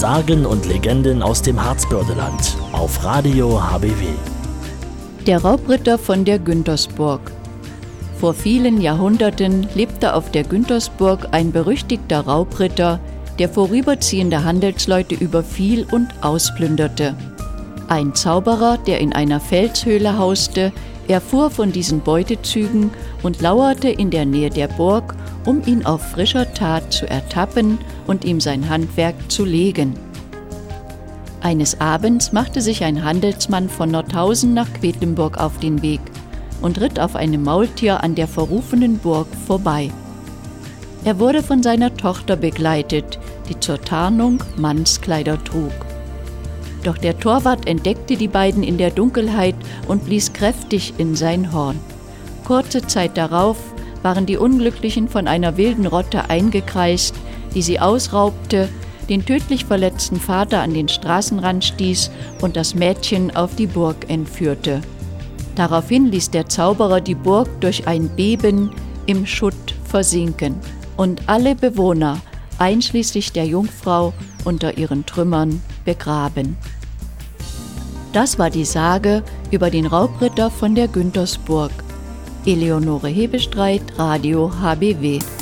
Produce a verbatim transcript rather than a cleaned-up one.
Sagen und Legenden aus dem Harzbördeland auf Radio H B W. Der Raubritter von der Günthersburg. Vor vielen Jahrhunderten lebte auf der Günthersburg ein berüchtigter Raubritter, der vorüberziehende Handelsleute überfiel und ausplünderte. Ein Zauberer, der in einer Felshöhle hauste, erfuhr von diesen Beutezügen und lauerte in der Nähe der Burg, um ihn auf frischer Tat zu ertappen und ihm sein Handwerk zu legen. Eines Abends machte sich ein Handelsmann von Nordhausen nach Quedlinburg auf den Weg und ritt auf einem Maultier an der verrufenen Burg vorbei. Er wurde von seiner Tochter begleitet, die zur Tarnung Mannskleider trug. Doch der Torwart entdeckte die beiden in der Dunkelheit und blies kräftig in sein Horn. Kurze Zeit darauf waren die Unglücklichen von einer wilden Rotte eingekreist, die sie ausraubte, den tödlich verletzten Vater an den Straßenrand stieß und das Mädchen auf die Burg entführte. Daraufhin ließ der Zauberer die Burg durch ein Beben im Schutt versinken und alle Bewohner, einschließlich der Jungfrau, unter ihren Trümmern begraben. Das war die Sage über den Raubritter von der Günthersburg. Eleonore Hebestreit, Radio H B W.